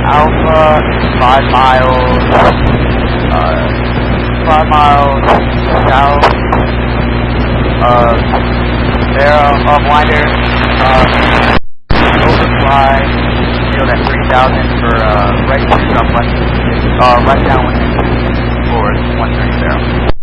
Alpha, 5 miles, 5 miles south of there, Winder, overfly, field at 3,000 for, right 2 up left down 1 forward 130.